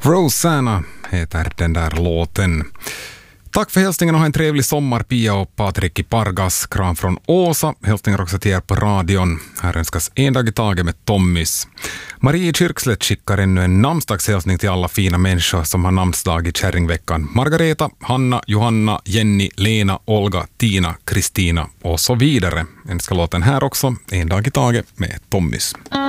Rosanna heter den där låten. Tack för hälsningen och ha en trevlig sommar, Pia och Patrik i Pargas. Kram från Åsa. Hälsningar också till er på radion. Här önskas en dag i taget med Tommys. Marie Kyrkslätt skickar ännu en namnsdagshälsning till alla fina människor som har namnsdag i kärringveckan. Margareta, Hanna, Johanna, Jenny, Lena, Olga, Tina, Kristina och så vidare. En ska låten här också, en dag i taget med Tommys.